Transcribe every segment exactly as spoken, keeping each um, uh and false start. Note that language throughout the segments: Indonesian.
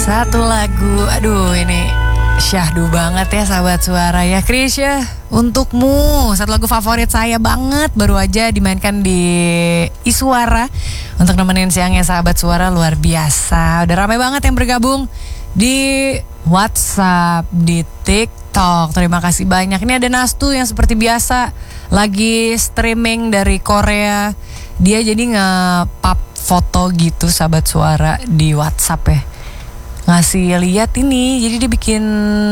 Satu lagu, aduh ini syahdu banget ya sahabat suara ya. Krisya, untukmu satu lagu favorit saya banget, baru aja dimainkan di Iswara untuk nemenin siangnya sahabat suara, luar biasa. Udah ramai banget yang bergabung di WhatsApp, di TikTok. Terima kasih banyak. Ini ada Nastu yang seperti biasa lagi streaming dari Korea. Dia jadi nge-pub foto gitu sahabat suara di WhatsApp ya. Ngasih lihat ini, jadi dia bikin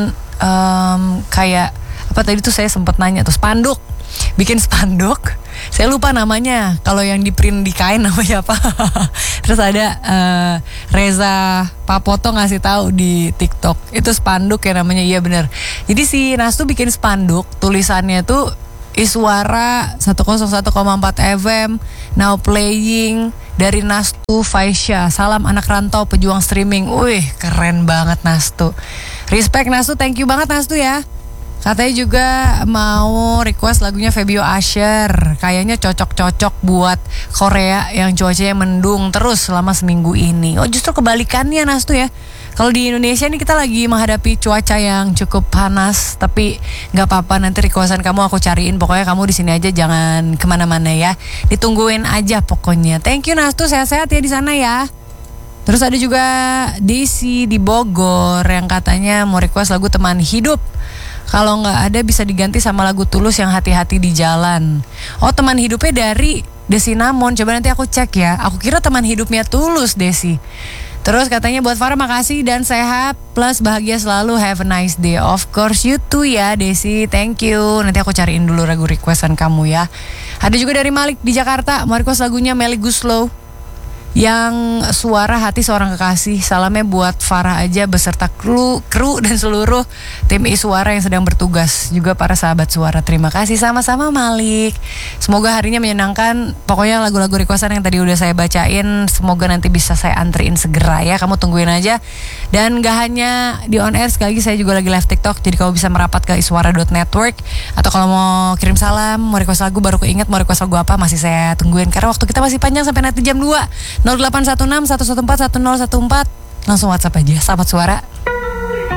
um, kayak apa tadi tuh saya sempat nanya tuh, spanduk, bikin spanduk. Saya lupa namanya, kalau yang di print di kain namanya apa. Terus ada uh, Reza Papoto ngasih tahu di TikTok itu spanduk ya namanya. Iya bener. Jadi si Nastu bikin spanduk, tulisannya tuh Iswara seratus satu koma empat F M now playing dari Nastu Faisya. Salam anak rantau pejuang streaming. Wih, keren banget Nastu. Respect Nastu, thank you banget Nastu ya. Katanya juga mau request lagunya Febio Asher. Kayaknya cocok-cocok buat Korea yang cuacanya mendung terus selama seminggu ini. Oh, justru kebalikannya Nastu ya. Kalau di Indonesia nih kita lagi menghadapi cuaca yang cukup panas, tapi nggak apa-apa, nanti requestan kamu aku cariin. Pokoknya kamu di sini aja, jangan kemana-mana ya. Ditungguin aja pokoknya. Thank you Nastu, sehat-sehat ya di sana ya. Terus ada juga Desi di Bogor yang katanya mau request lagu Teman Hidup. Kalau nggak ada bisa diganti sama lagu Tulus yang Hati-Hati di Jalan. Oh, Teman Hidupnya dari Desi Namon. Coba nanti aku cek ya. Aku kira Teman Hidupnya Tulus Desi. Terus katanya buat Farah makasih dan sehat plus bahagia selalu, have a nice day. Of course you too ya Desi, thank you. Nanti aku cariin dulu lagu requestan kamu ya. Ada juga dari Malik di Jakarta, mau request lagunya Melly Guslow yang Suara Hati Seorang Kekasih. Salamnya buat Farah aja beserta kru, kru dan seluruh tim Iswara yang sedang bertugas, juga para sahabat suara. Terima kasih sama-sama Malik. Semoga harinya menyenangkan. Pokoknya lagu-lagu requestan yang tadi udah saya bacain, semoga nanti bisa saya antriin segera ya. Kamu tungguin aja. Dan gak hanya di on air, sekali lagi saya juga lagi live TikTok, jadi kamu bisa merapat ke iswara dot network. Atau kalau mau kirim salam, mau request lagu, baru keinget mau request lagu apa, masih saya tungguin karena waktu kita masih panjang sampai nanti jam dua. nol delapan satu enam satu satu empat satu nol satu empat. Langsung WhatsApp aja sahabat suara.